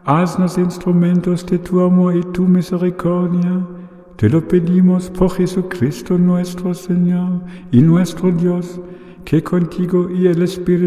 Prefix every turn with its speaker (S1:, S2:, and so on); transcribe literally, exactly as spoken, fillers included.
S1: Haznos instrumentos de tu amor y tu misericordia. Te lo pedimos por Jesucristo nuestro Señor y nuestro Dios, que contigo y el Espíritu